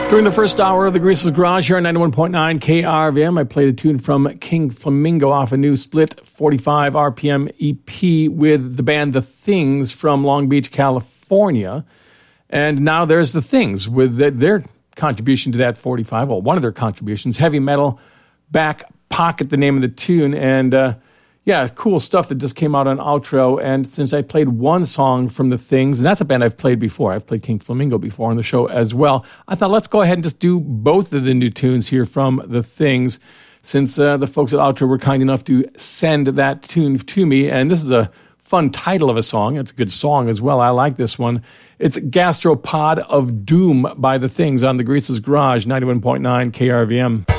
During the first hour of the Greaseless Garage here on 91.9 KRVM, I played a tune from King Flamingo off a new split 45 RPM EP with the band The Things from Long Beach, California. And now there's The Things with their contribution to that 45. Well, one of their contributions, Heavy Metal Back Pocket, the name of the tune. And yeah, cool stuff that just came out on Outro. And since I played one song from The Things, and that's a band I've played before. I've played King Flamingo before on the show as well. I thought, let's go ahead and just do both of the new tunes here from The Things, since the folks at Outro were kind enough to send that tune to me. And this is a fun title of a song. It's a good song as well. I like this one. It's Gastropod of Doom by The Things on the Greaseless Garage, 91.9 KRVM.